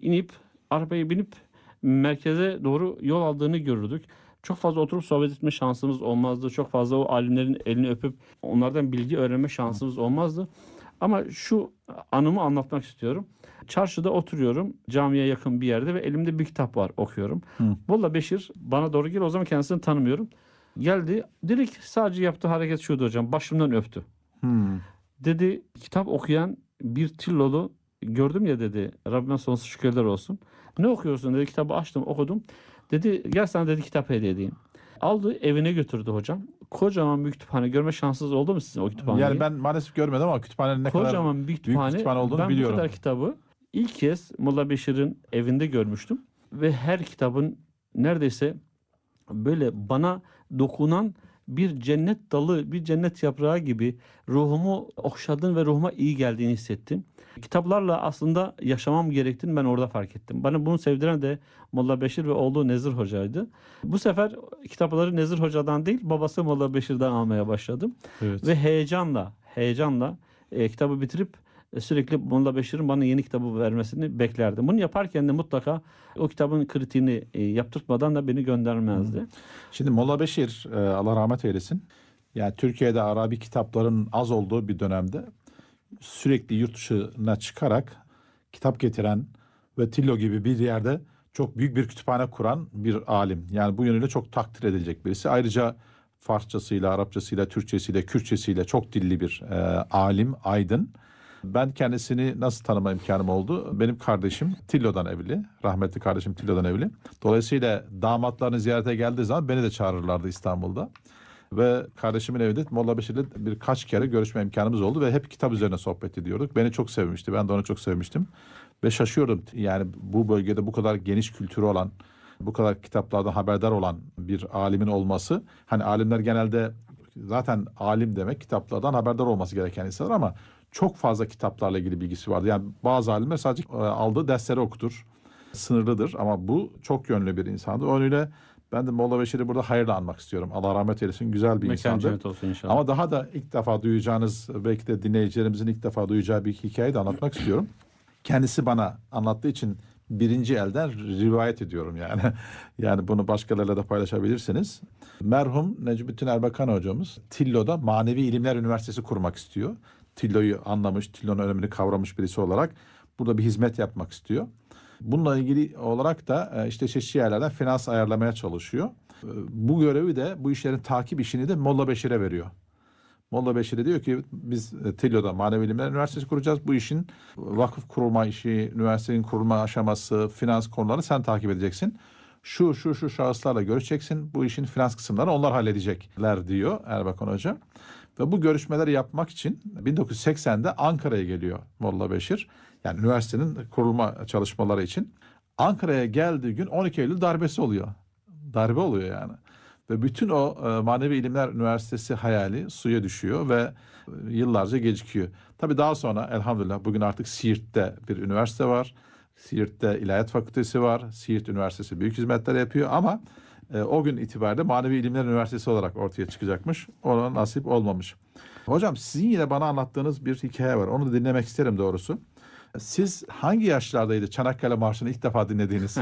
inip arabaya binip merkeze doğru yol aldığını görürdük. Çok fazla oturup sohbet etme şansımız olmazdı. Çok fazla o alimlerin elini öpüp onlardan bilgi öğrenme şansımız olmazdı. Ama şu anımı anlatmak istiyorum. Çarşıda oturuyorum, camiye yakın bir yerde ve elimde bir kitap var, okuyorum. Molla Beşir bana doğru geliyor. O zaman kendisini tanımıyorum. Geldi. Direkt sadece yaptığı hareket şuydu hocam. Başımdan öptü. Dedi kitap okuyan bir Tillolu gördüm ya dedi. Rabbime sonsuz şükürler olsun. Ne okuyorsun dedi. Kitabı açtım, okudum. Dedi gel sana dedi kitap hediye edeyim. Aldı evine götürdü hocam. Kocaman bir kütüphane. Görme şansınız oldu mu sizin o kütüphaneyi? Yani ben maalesef görmedim ama kütüphanenin ne Kocaman kadar bir büyük kütüphane. kütüphane olduğunu Ben biliyorum. bu kadar kitabı ilk kez Molla Beşir'in evinde görmüştüm. Ve her kitabın neredeyse böyle bana dokunan bir cennet dalı, bir cennet yaprağı gibi ruhumu okşadığını ve ruhuma iyi geldiğini hissettim. Kitaplarla aslında yaşamam gerektiğini ben orada fark ettim. Bana bunu sevdiren de Molla Beşir ve oğlu Nezir Hoca'ydı. Bu sefer kitapları Nezir Hoca'dan değil, babası Molla Beşir'den almaya başladım. Evet. Ve heyecanla kitabı bitirip sürekli Molla Beşir'in bana yeni kitabı vermesini beklerdim. Bunu yaparken de mutlaka o kitabın kritiğini yaptırtmadan da beni göndermezdi. Şimdi Molla Beşir Allah rahmet eylesin. Yani Türkiye'de Arabi kitapların az olduğu bir dönemde sürekli yurt dışına çıkarak kitap getiren ve Tillo gibi bir yerde çok büyük bir kütüphane kuran bir alim. Yani bu yönüyle çok takdir edilecek birisi. Ayrıca Farsçasıyla, Arapçasıyla, Türkçesiyle, Kürtçesiyle çok dilli bir alim, aydın. Ben kendisini nasıl tanıma imkanım oldu? Benim kardeşim Tillo'dan evli. Rahmetli kardeşim Tillo'dan evli. Dolayısıyla damatlarını ziyarete geldiği zaman beni de çağırırlardı İstanbul'da. Ve kardeşimin evinde Molla Beşir'le birkaç kere görüşme imkanımız oldu ve hep kitap üzerine sohbet ediyorduk. Beni çok sevmişti. Ben de onu çok sevmiştim. Ve şaşıyordum. Yani bu bölgede bu kadar geniş kültürü olan, bu kadar kitaplardan haberdar olan bir alimin olması. Hani alimler genelde zaten alim demek kitaplardan haberdar olması gereken insanlar ama çok fazla kitaplarla ilgili bilgisi vardı. Yani bazı alimler sadece aldığı dersleri okutur. Sınırlıdır ama bu çok yönlü bir insandı. O yönüyle ben de Molla Beşir'i burada hayırla anmak istiyorum. Allah rahmet eylesin. Güzel bir Mekan insandı. cennet olsun inşallah. Ama daha da ilk defa duyacağınız, belki de dinleyicilerimizin ilk defa duyacağı bir hikayeyi de anlatmak istiyorum. Kendisi bana anlattığı için birinci elden rivayet ediyorum yani. Yani bunu başkalarıyla da paylaşabilirsiniz. Merhum Necmettin Erbakan hocamız Tillo'da Manevi İlimler Üniversitesi kurmak istiyor. Tillo'yu anlamış, Tillo'nun önemini kavramış birisi olarak burada bir hizmet yapmak istiyor. Bununla ilgili olarak da işte çeşitli yerlerden finans ayarlamaya çalışıyor. Bu görevi de, bu işlerin takip işini de Molla Beşir'e veriyor. Molla Beşir'e diyor ki biz Tillo'da Manevi İlimler Üniversitesi kuracağız. Bu işin vakıf kurulma işi, üniversitenin kurulma aşaması, finans konuları sen takip edeceksin. Şu şahıslarla görüşeceksin. Bu işin finans kısımlarını onlar halledecekler diyor Erbakan Hoca. Ve bu görüşmeleri yapmak için 1980'de Ankara'ya geliyor Molla Beşir. Yani üniversitenin kurulma çalışmaları için. Ankara'ya geldiği gün 12 Eylül darbesi oluyor. Darbe oluyor yani. Ve bütün o Manevi İlimler Üniversitesi hayali suya düşüyor ve yıllarca gecikiyor. Tabii daha sonra elhamdülillah bugün artık Siirt'te bir üniversite var. Siirt'te İlahiyat Fakültesi var. Siirt Üniversitesi büyük hizmetler yapıyor ama o gün itibariyle Manevi İlimler Üniversitesi olarak ortaya çıkacakmış. Ona nasip olmamış. Hocam sizin yine bana anlattığınız bir hikaye var. Onu da dinlemek isterim doğrusu. Siz hangi yaşlardaydı Çanakkale Marşı'nı ilk defa dinlediğiniz?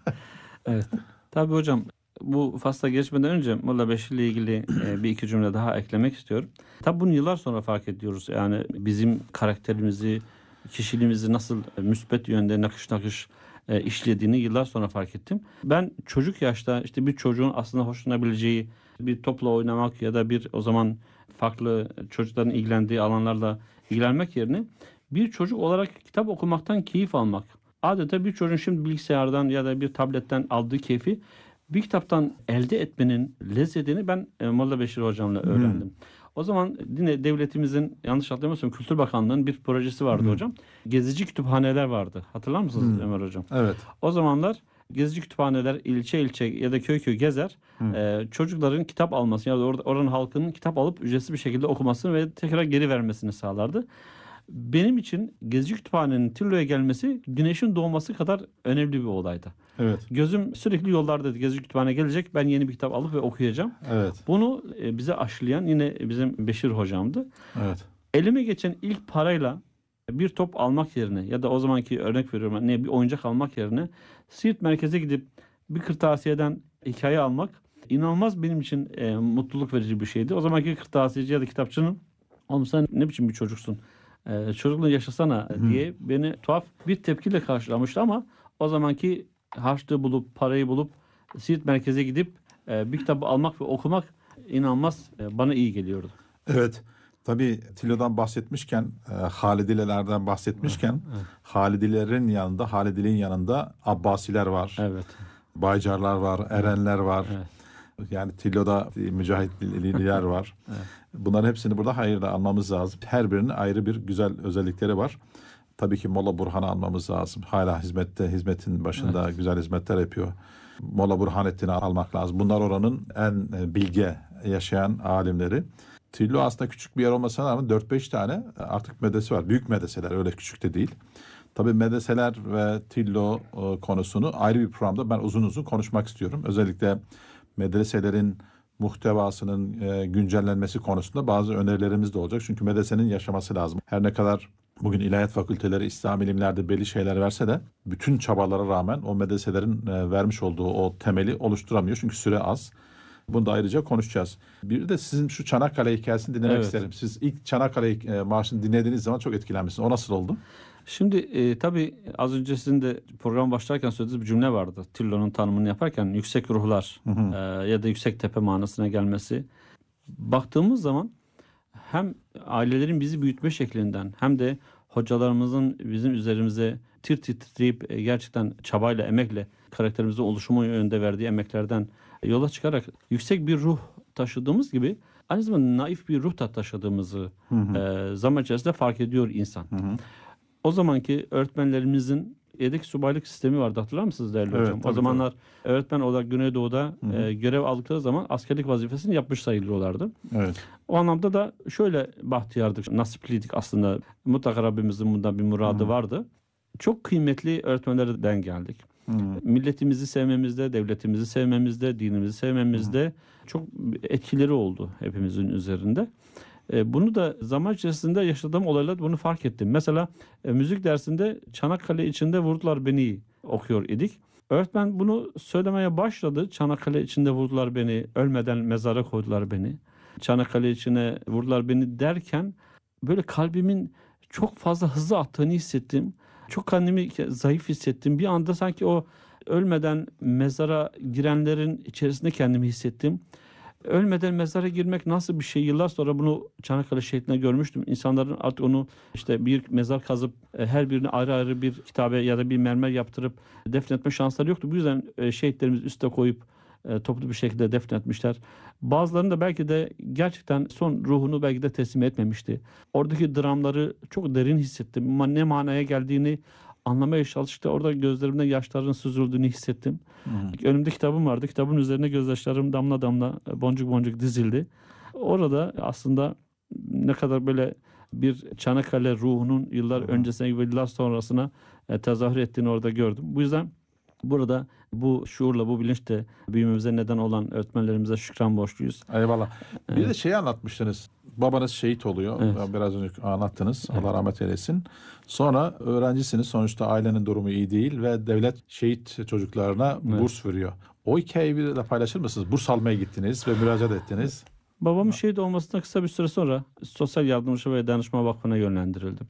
Evet. Tabii hocam bu fasla geçmeden önce Molla Beşir'le ilgili bir iki cümle daha eklemek istiyorum. Tabii bunu yıllar sonra fark ediyoruz. Yani bizim karakterimizi, kişiliğimizi nasıl müspet yönde nakış işlediğini yıllar sonra fark ettim. Ben çocuk yaşta işte bir çocuğun aslında hoşlanabileceği bir topla oynamak ya da bir o zaman farklı çocukların ilgilendiği alanlarla ilgilenmek yerine bir çocuk olarak kitap okumaktan keyif almak. Adeta bir çocuğun şimdi bilgisayardan ya da bir tabletten aldığı keyfi bir kitaptan elde etmenin lezzetini ben Molla Beşir hocamla öğrendim. O zaman yine devletimizin yanlış hatırlamıyorsam Kültür Bakanlığı'nın bir projesi vardı hocam. Gezici kütüphaneler vardı. Hatırlar mısınız Ömer hocam? Evet. O zamanlar gezici kütüphaneler ilçe ya da köy gezer. Çocukların kitap alması ya da oranın halkının kitap alıp ücretsiz bir şekilde okumasını ve tekrar geri vermesini sağlardı. Benim için gezici kütüphanenin Tillo'ya gelmesi güneşin doğması kadar önemli bir olaydı. Evet. Gözüm sürekli yollardaydı. Gezici kütüphane gelecek. Ben yeni bir kitap alıp ve okuyacağım. Evet. Bunu bize aşılayan yine bizim Beşir hocamdı. Evet. Elime geçen ilk parayla bir top almak yerine ya da o zamanki örnek veriyorum bir oyuncak almak yerine Siirt merkeze gidip bir kırtasiyeden hikaye almak inanılmaz benim için mutluluk verici bir şeydi. O zamanki kırtasiyeci ya da kitapçının oğlum sen ne biçim bir çocuksun? Çocukluğunu yaşasana diye beni tuhaf bir tepkiyle karşılamıştı ama o zamanki harçlığı bulup parayı bulup Siirt merkeze gidip bir kitabı almak ve okumak inanılmaz bana iyi geliyordu. Evet. Tabii Tilo'dan bahsetmişken, Halidilelerden bahsetmişken, Halidilerin yanında, Halidiliğin yanında Abbasiler var. Evet. Baycarlar var, Erenler var. Evet. Yani Tilo'da Mücahitliler var. Evet. Bunların hepsini burada hayırla anmamız lazım. Her birinin ayrı bir güzel özellikleri var. Tabii ki Molla Burhan'ı anmamız lazım. Hala hizmetin başında güzel hizmetler yapıyor. Molla Burhanettin'i almak lazım. Bunlar oranın en bilge yaşayan alimleri. Tillo aslında küçük bir yer olmasına rağmen 4-5 tane artık medrese var. Büyük medreseler, öyle küçük de değil. Tabii medreseler ve Tillo konusunu ayrı bir programda ben uzun uzun konuşmak istiyorum. Özellikle medreselerin muhtevasının güncellenmesi konusunda bazı önerilerimiz de olacak. Çünkü medresenin yaşaması lazım. Her ne kadar bugün ilahiyat fakülteleri İslam ilimlerde belli şeyler verse de bütün çabalara rağmen o medreselerin vermiş olduğu o temeli oluşturamıyor. Çünkü süre az. Bunu da ayrıca konuşacağız. Bir de sizin şu Çanakkale hikayesini dinlemek Evet. isterim. Siz ilk Çanakkale Marşı'nı dinlediğiniz zaman çok etkilenmişsiniz. O nasıl oldu? Şimdi tabii az önce sizin de program başlarken söylediğiniz bir cümle vardı. Tillo'nun tanımını yaparken yüksek ruhlar ya da yüksek tepe manasına gelmesi. Baktığımız zaman hem ailelerin bizi büyütme şeklinden hem de hocalarımızın bizim üzerimize tir tir titreyip gerçekten çabayla, emekle karakterimizin oluşumu yönünde verdiği emeklerden yola çıkarak yüksek bir ruh taşıdığımız gibi aynı zamanda naif bir ruh da taşıdığımızı zaman içerisinde fark ediyor insan. O zamanki öğretmenlerimizin yedek subaylık sistemi vardı, hatırlar mısınız değerli Evet, hocam? tabii, O zamanlar öğretmen olarak Güneydoğu'da görev aldıkları zaman askerlik vazifesini yapmış sayılıyorlardı. Evet. O anlamda da şöyle bahtiyardık, nasipliydik aslında. Mutlaka Rabbimizin bundan bir muradı vardı. Çok kıymetli öğretmenlerden geldik. Milletimizi sevmemizde, devletimizi sevmemizde, dinimizi sevmemizde çok etkileri oldu hepimizin üzerinde. Bunu da zaman içerisinde yaşadığım olaylar bunu fark ettim. Mesela müzik dersinde Çanakkale içinde vurdular beni okuyor idik. Öğretmen bunu söylemeye başladı. Çanakkale içinde vurdular beni, ölmeden mezara koydular beni. Çanakkale içine vurdular beni derken böyle kalbimin çok fazla hızlı attığını hissettim. Çok kendimi zayıf hissettim. Bir anda sanki o ölmeden mezara girenlerin içerisinde kendimi hissettim. Ölmeden mezara girmek nasıl bir şey? Yıllar sonra bunu Çanakkale şehitliğinde görmüştüm. İnsanların artık onu işte bir mezar kazıp her birine ayrı ayrı bir kitabe ya da bir mermer yaptırıp defnetme şansları yoktu. Bu yüzden şehitlerimiz üste koyup toplu bir şekilde defnetmişler. Bazılarının da belki de gerçekten son ruhunu belki de teslim etmemişti. Oradaki dramları çok derin hissettim. Ama ne manaya geldiğini anlamaya çalıştı. Orada gözlerimden yaşların süzüldüğünü hissettim. Önümde kitabım vardı. Kitabın üzerine gözyaşlarım damla damla, boncuk boncuk dizildi. Orada aslında ne kadar böyle bir Çanakkale ruhunun yıllar öncesine ve yıllar sonrasına tezahür ettiğini orada gördüm. Bu yüzden burada bu şuurla, bu bilinçle büyümemize neden olan öğretmenlerimize şükran borçluyuz. Eyvallah. Bir Evet. de şeyi anlatmıştınız. Babanız şehit oluyor. Evet. Biraz önce anlattınız. Allah rahmet eylesin. Sonra öğrencisiniz. Sonuçta ailenin durumu iyi değil ve devlet şehit çocuklarına burs veriyor. O hikayeyi bir de paylaşır mısınız? Burs almaya gittiniz ve müracaat ettiniz. Babamın şehit olmasından kısa bir süre sonra Sosyal Yardımcı ve Danışma Vakfı'na yönlendirildim.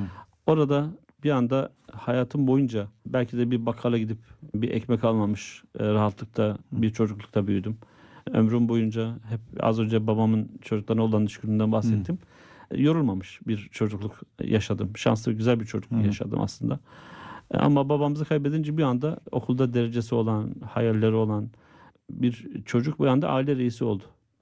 Orada bir anda hayatım boyunca belki de bir bakkala gidip bir ekmek almamış rahatlıkta bir çocuklukta büyüdüm. Ömrüm boyunca hep az önce babamın çocuklarına olan düşkünlüğünden bahsettim. Yorulmamış bir çocukluk yaşadım. Şanslı, güzel bir çocukluk yaşadım aslında. Ama babamızı kaybedince bir anda okulda derecesi olan, hayalleri olan bir çocuk bir anda aile reisi oldu.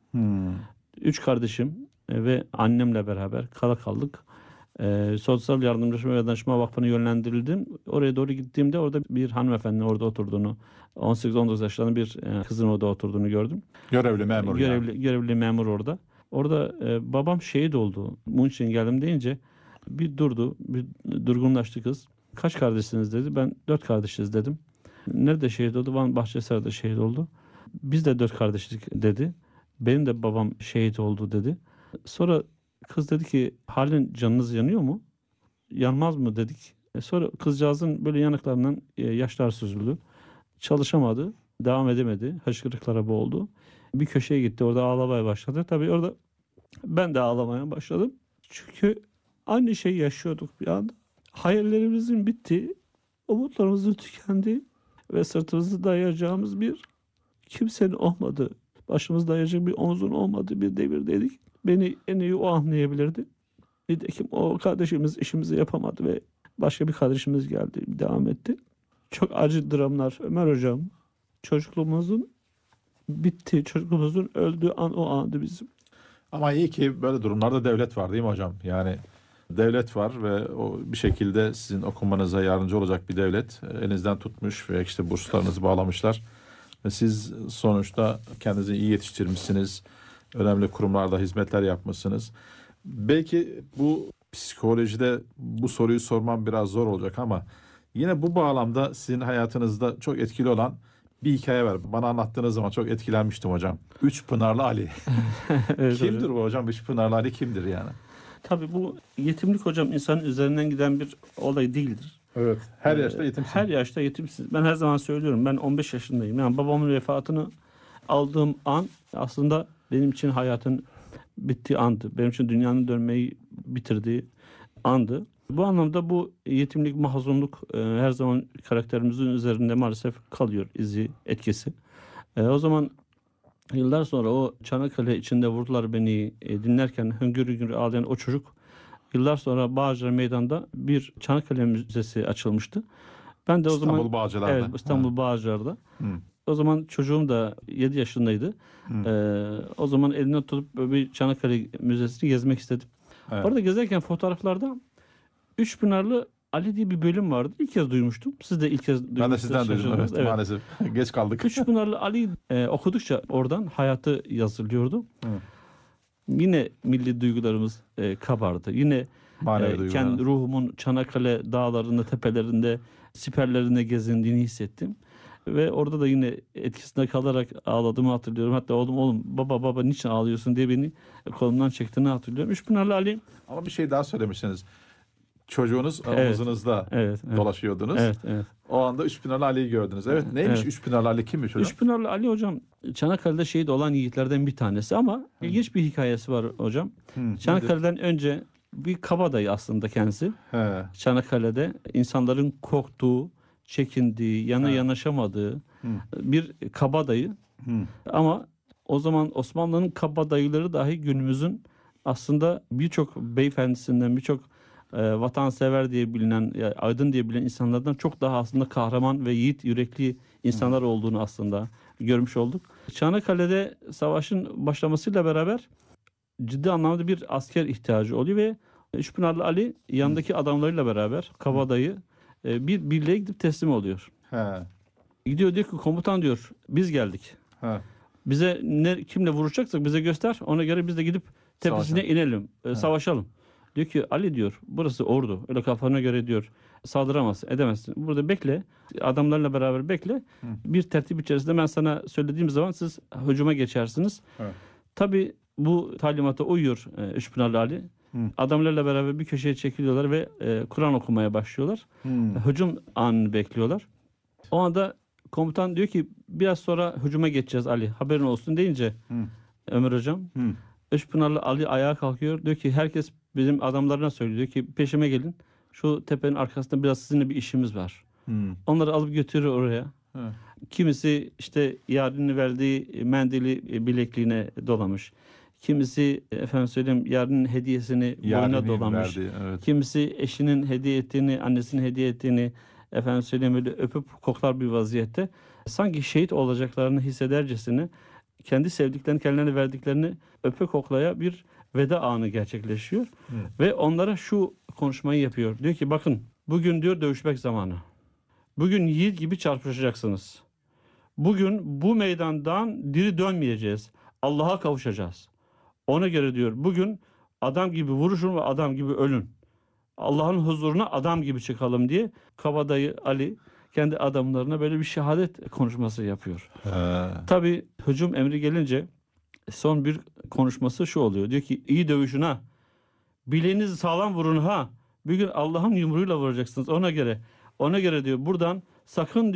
3 kardeşim ve annemle beraber kala kaldık. Sosyal Yardımcı ve Danışma Vakfı'na yönlendirildim. Oraya doğru gittiğimde orada bir hanımefendinin orada oturduğunu, 18-19 yaşlarında bir kızın orada oturduğunu gördüm. Görevli memur yani. Görevli memur orada. Orada babam şehit oldu. Bunun için geldim deyince bir durdu, bir durgunlaştı kız. Kaç kardeşsiniz dedi. Ben 4 kardeşiz dedim. Nerede şehit oldu? Van Bahçesaray'da şehit oldu. Biz de 4 kardeşlik dedi. Benim de babam şehit oldu dedi. Sonra kız dedi ki halen canınız yanıyor mu? yanmaz mı dedik. Sonra kızcağızın böyle yanaklarından yaşlar süzüldü. Çalışamadı, devam edemedi. Hıçkırıklara boğuldu. Bir köşeye gitti, orada ağlamaya başladı. Tabii orada ben de ağlamaya başladım. Çünkü aynı şeyi yaşıyorduk bir anda. Hayallerimizin bitti, umutlarımızın tükendi ve sırtımızı dayayacağımız bir kimsenin olmadığı, başımızı dayayacak bir omzun olmadığı bir devirdeydik. Beni en iyi o anlayabilirdi. Nitekim o kardeşimiz işimizi yapamadı ve başka bir kardeşimiz geldi, devam etti. Çok acı dramlar Ömer Hocam. Çocukluğumuzun bitti, çocukluğumuzun öldüğü an o andı bizim. Ama iyi ki böyle durumlarda devlet var değil mi hocam? Yani devlet var ve o bir şekilde sizin okumanıza yardımcı olacak bir devlet elinizden tutmuş ve işte burslarınızı bağlamışlar. Ve siz sonuçta kendinizi iyi yetiştirmişsiniz. Önemli kurumlarda hizmetler yapmışsınız. Belki bu psikolojide bu soruyu sormam biraz zor olacak ama yine bu bağlamda sizin hayatınızda çok etkili olan bir hikaye var. Bana anlattığınız zaman çok etkilenmiştim hocam. Üç Pınarlı Ali. Evet Kimdir hocam. bu hocam? Üç Pınarlı Ali kimdir yani? Tabii bu yetimlik hocam insanın üzerinden giden bir olay değildir. Evet. Her yaşta yetimsin. Her yaşta yetimsiz. Ben her zaman söylüyorum, ben 15 yaşındayım. Yani babamın vefatını aldığım an aslında benim için hayatın bittiği andı. Benim için dünyanın dönmeyi bitirdiği andı. Bu anlamda bu yetimlik, mahzunluk her zaman karakterimizin üzerinde maalesef kalıyor, izi, etkisi. O zaman yıllar sonra o Çanakkale içinde vurdular beni dinlerken hüngür hüngür ağlayan o çocuk, yıllar sonra Bağcılar Meydan'da bir Çanakkale Müzesi açılmıştı. Ben de o İstanbul zaman Bağcılar'da. evet, İstanbul Bağcılar'da. Hı. O zaman çocuğum da 7 yaşındaydı. O zaman elimden tutup böyle bir Çanakkale Müzesi'ni gezmek istedim. Evet. Orada gezerken fotoğraflarda Üç Pınarlı Ali diye bir bölüm vardı. İlk kez duymuştum. Siz de ilk kez duymuştunuz. Ben de sizden duydum. şaşırdınız. Evet, maalesef. Geç kaldık. Üç Pınarlı Ali okudukça oradan hayatı yazılıyordu. Hı. Yine milli duygularımız kabardı. Yine Manevi duygular. kendi ruhumun Çanakkale dağlarında, tepelerinde, siperlerinde gezindiğini hissettim. Ve orada da yine etkisinde kalarak ağladığımı hatırlıyorum. Hatta oğlum baba niçin ağlıyorsun diye beni kolumdan çektiğini hatırlıyorum. Üç Pınarlı Ali. Ama bir şey daha söylemişsiniz. Çocuğunuz Evet. omuzunuzda Evet. dolaşıyordunuz. Evet. O anda Üç Pınarlı Ali'yi gördünüz. Evet. Neymiş Evet. Üç Pınarlı Ali? Kimmiş hocam? Üç Pınarlı Ali hocam Çanakkale'de şehit olan yiğitlerden bir tanesi ama ilginç bir hikayesi var hocam. Çanakkale'den önce bir kabadayı aslında kendisi. He. Çanakkale'de insanların korktuğu, çekindiği, yana Ha. yanaşamadığı bir kabadayı. Hı. Ama o zaman Osmanlı'nın kabadayıları dahi günümüzün aslında birçok beyefendisinden, birçok vatansever diye bilinen, aydın diye bilinen insanlardan çok daha aslında kahraman ve yiğit yürekli insanlar olduğunu aslında görmüş olduk. Çanakkale'de savaşın başlamasıyla beraber ciddi anlamda bir asker ihtiyacı oluyor ve Üçpınarlı Ali yanındaki adamlarıyla beraber kabadayı bir birliğe gidip teslim oluyor. He. Gidiyor diyor ki komutan diyor biz geldik. He. Bize kimle vuracaksak bize göster. Ona göre biz de gidip tepesine Savaşalım. inelim, savaşalım. Diyor ki Ali diyor burası ordu. Öyle kafana göre diyor saldıramazsın, edemezsin. Burada bekle. Adamlarla beraber bekle. Bir tertip içerisinde ben sana söylediğim zaman siz hücuma geçersiniz. Evet. Tabii bu talimata uyuyor Üçpınarlı Ali. Adamlarla beraber bir köşeye çekiliyorlar ve Kur'an okumaya başlıyorlar. Hücum anını bekliyorlar. O anda komutan diyor ki biraz sonra hücuma geçeceğiz Ali. Haberin olsun deyince Ömer Hocam Üçpınarlı Ali ayağa kalkıyor. Diyor ki herkes bizim adamlarına söylüyor. Diyor ki peşime gelin. Şu tepenin arkasında biraz sizinle bir işimiz var. Onları alıp götürüyor oraya. Evet. Kimisi işte yarını verdiği mendili bilekliğine dolamış. Kimisi efendim söyleyeyim yarının hediyesini boynuna Yaremin dolamış. verdiği, evet. Kimisi eşinin hediye ettiğini, annesinin hediye ettiğini efendim söyleyeyim öyle öpüp koklar bir vaziyette. Sanki şehit olacaklarını hissedercesine kendi sevdiklerini, kendilerine verdiklerini öpe koklaya bir veda anı gerçekleşiyor. Ve onlara şu konuşmayı yapıyor. Diyor ki bakın bugün diyor dövüşmek zamanı. Bugün yiğit gibi çarpışacaksınız. Bugün bu meydandan diri dönmeyeceğiz. Allah'a kavuşacağız. Ona göre diyor bugün adam gibi vuruşun ve adam gibi ölün. Allah'ın huzuruna adam gibi çıkalım diye kabadayı Ali kendi adamlarına böyle bir şehadet konuşması yapıyor. Tabii hücum emri gelince son bir konuşması şu oluyor. Diyor ki iyi dövüşün ha. Bileğinizi sağlam vurun ha. Bir gün Allah'ın yumruğuyla vuracaksınız ona göre. Ona göre diyor buradan sakın